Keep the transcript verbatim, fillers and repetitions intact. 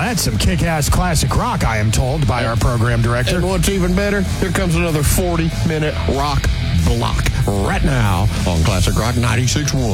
that's some kick-ass classic rock, I am told by our program director. And what's even better, here comes another forty-minute rock block right now on Classic Rock ninety-six point one.